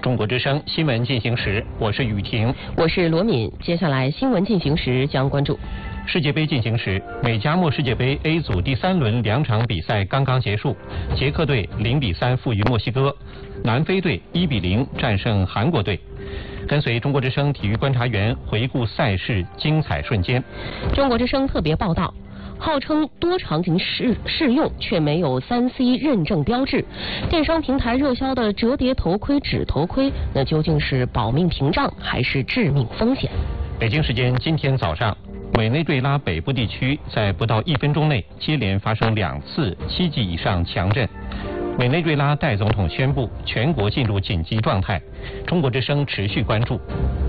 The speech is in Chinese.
中国之声新闻进行时，我是雨婷， 我是罗敏。接下来新闻进行时将关注世界杯进行时，美加墨世界杯 A 组第3轮2场比赛刚刚结束，捷克队0-3负于墨西哥，南非队1-0战胜韩国队。跟随中国之声体育观察员回顾赛事精彩瞬间。 中国之声特别报道。号称多场景适用，却没有3C 认证标志。电商平台热销的折叠头盔、纸头盔，那究竟是保命屏障还是致命风险？ 北京时间今天早上，委内瑞拉北部地区在不到1分钟内接连发生2次7级以上强震。委内瑞拉代总统宣布全国进入紧急状态。中国之声持续关注。